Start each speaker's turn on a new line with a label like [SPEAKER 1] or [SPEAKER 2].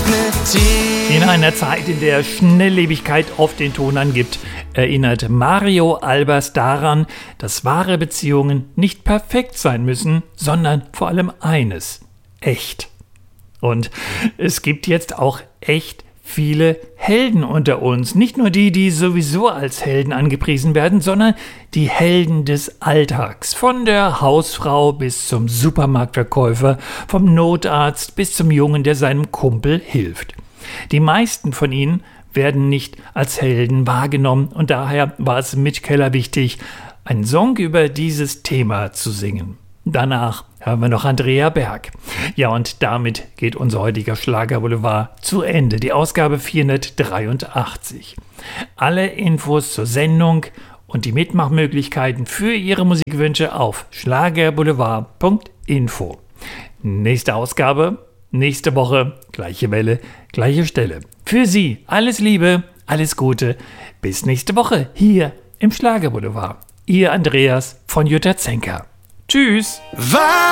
[SPEAKER 1] In einer Zeit, in der Schnelllebigkeit oft den Ton angibt, erinnert Mario Albers daran, dass wahre Beziehungen nicht perfekt sein müssen, sondern vor allem eines: echt. Und es gibt jetzt auch echt viele Helden unter uns. Nicht nur die, die sowieso als Helden angepriesen werden, sondern die Helden des Alltags. Von der Hausfrau bis zum Supermarktverkäufer, vom Notarzt bis zum Jungen, der seinem Kumpel hilft. Die meisten von ihnen werden nicht als Helden wahrgenommen und daher war es Mitch Keller wichtig, einen Song über dieses Thema zu singen. Danach hören wir noch Andrea Berg. Ja, und damit geht unser heutiger Schlagerboulevard zu Ende. Die Ausgabe 483. Alle Infos zur Sendung und die Mitmachmöglichkeiten für Ihre Musikwünsche auf schlagerboulevard.info. Nächste Ausgabe, nächste Woche, gleiche Welle, gleiche Stelle. Für Sie alles Liebe, alles Gute. Bis nächste Woche hier im Schlagerboulevard. Ihr Andreas von Jutta Zenker. Tschüss.